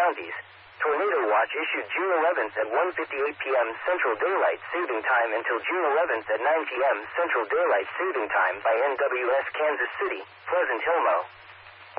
counties. Tornado watch issued June 11th at 1:58 p.m. Central Daylight Saving Time until June 11th at 9 p.m. Central Daylight Saving Time by NWS Kansas City, Pleasant Hill, Mo.